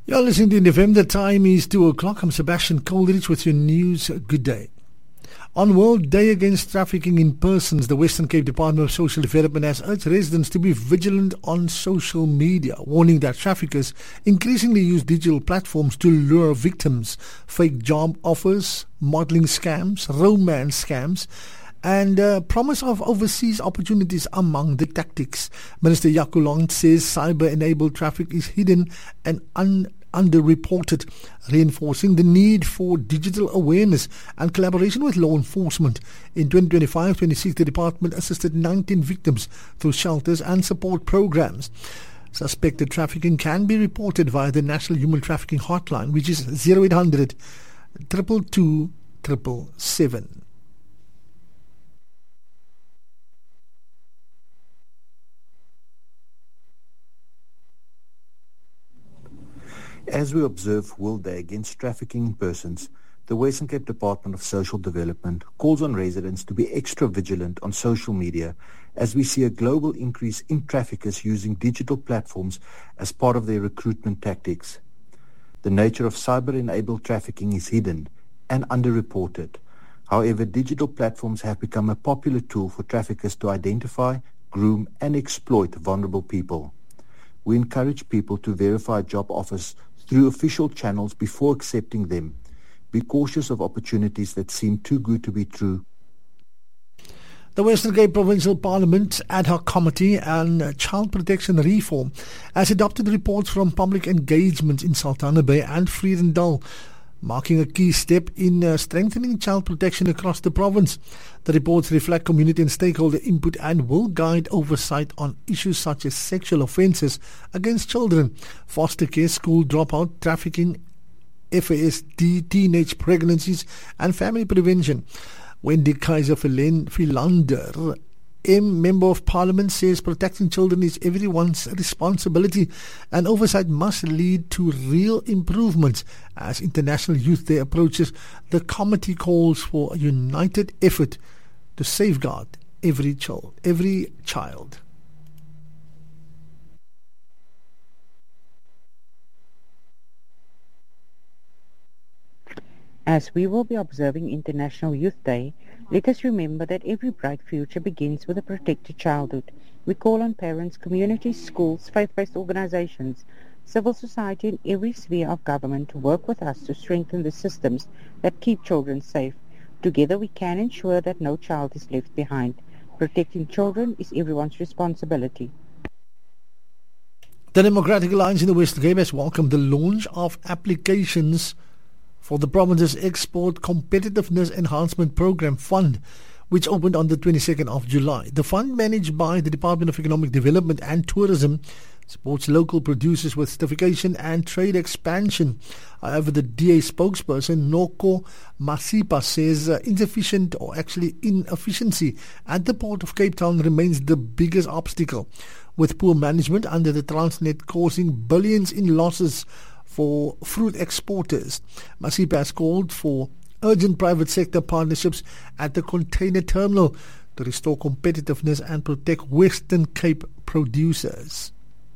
You're listening to Indie FM. The time is 2 o'clock. I'm Sebastian Coleridge with your news. Good day. On World Day Against Trafficking in Persons, the Western Cape Department of Social Development has urged residents to be vigilant on social media, warning that traffickers increasingly use digital platforms to lure victims. Fake job offers, modeling scams, romance scams, and promise of overseas opportunities among the tactics. Minister Yakulong says cyber-enabled traffic is hidden and underreported, reinforcing the need for digital awareness and collaboration with law enforcement. In 2025-26, the department assisted 19 victims through shelters and support programs. Suspected trafficking can be reported via the National Human Trafficking Hotline, which is 0800 222 777. As we observe World Day Against Trafficking in Persons, the Western Cape Department of Social Development calls on residents to be extra vigilant on social media as we see a global increase in traffickers using digital platforms as part of their recruitment tactics. The nature of cyber-enabled trafficking is hidden and underreported. However, digital platforms have become a popular tool for traffickers to identify, groom, and exploit vulnerable people. We encourage people to verify job offers through official channels before accepting them. Be cautious of opportunities that seem too good to be true. The Western Cape Provincial Parliament Ad Hoc Committee on Child Protection Reform has adopted reports from public engagement in Saldanha Bay and Vredendal, marking a key step in strengthening child protection across the province. The reports reflect community and stakeholder input and will guide oversight on issues such as sexual offences against children, foster care, school dropout, trafficking, FASD, teenage pregnancies and family prevention. Wendy Kaiser Philander, Member of Parliament, says protecting children is everyone's responsibility and oversight must lead to real improvements. As International Youth Day approaches, the committee calls for a united effort to safeguard every child. As we will be observing International Youth Day, let us remember that every bright future begins with a protected childhood. We call on parents, communities, schools, faith-based organizations, civil society and every sphere of government to work with us to strengthen the systems that keep children safe. Together we can ensure that no child is left behind. Protecting children is everyone's responsibility. The Democratic Alliance in the Western Cape has welcomed the launch of applications for the province's Export Competitiveness Enhancement Program Fund, which opened on the 22nd of July. The fund, managed by the Department of Economic Development and Tourism, supports local producers with certification and trade expansion. However, the DA spokesperson, Noko Masipa, says inefficiency at the Port of Cape Town remains the biggest obstacle, with poor management under the Transnet causing billions in losses for fruit exporters. Masipa has called for urgent private sector partnerships at the container terminal to restore competitiveness and protect Western Cape producers.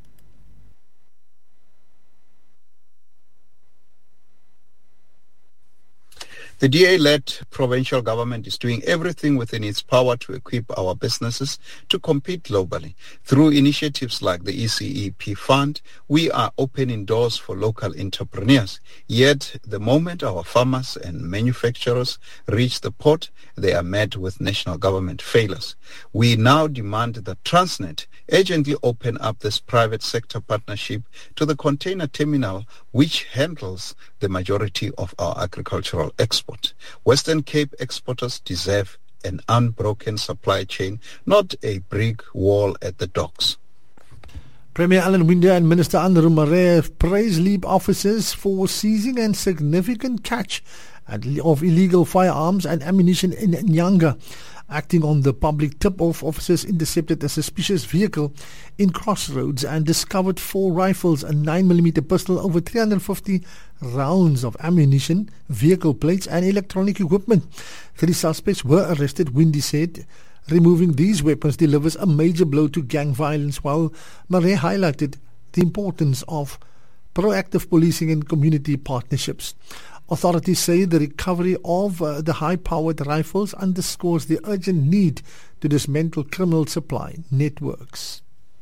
The DA-led provincial government is doing everything within its power to equip our businesses to compete globally. Through initiatives like the ECEP Fund, we are opening doors for local entrepreneurs. Yet, the moment our farmers and manufacturers reach the port, they are met with national government failures. We now demand that Transnet urgently open up this private sector partnership to the container terminal, which handles the majority of our agricultural exports. Western Cape exporters deserve an unbroken supply chain, not a brick wall at the docks. Premier Alan Winder and Minister Andrew Murray have praised LEAP officers for seizing a significant catch of illegal firearms and ammunition in Nyanga. Acting on the public tip-off, officers intercepted a suspicious vehicle in Crossroads and discovered 4 rifles, a 9mm pistol, over 350 rounds of ammunition, vehicle plates and electronic equipment. 3 suspects were arrested, Windy said. Removing these weapons delivers a major blow to gang violence, while Murray highlighted the importance of proactive policing and community partnerships. Authorities say the recovery of the high-powered rifles underscores the urgent need to dismantle criminal supply networks.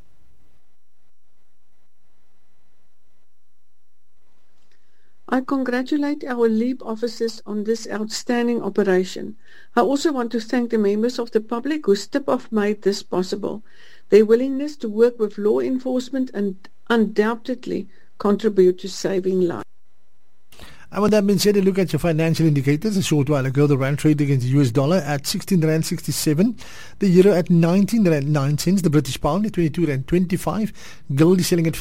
I congratulate our LEAP officers on this outstanding operation. I also want to thank the members of the public whose tip-off made this possible. Their willingness to work with law enforcement and undoubtedly contribute to saving lives. And with that being said, a look at your financial indicators. A short while ago, the rand traded against the US dollar at 16 rand 67, the euro at 19 rand 9 cents, the British pound at 22 rand 25, gold is selling at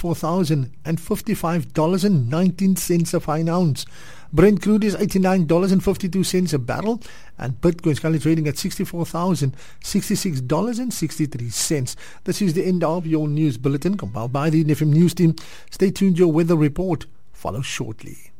$4,055.19 a fine ounce. Brent crude is $89.52 a barrel, and Bitcoin is currently trading at $64,066.63. This is the end of your news bulletin compiled by the NFM News team. Stay tuned, your weather report follows shortly.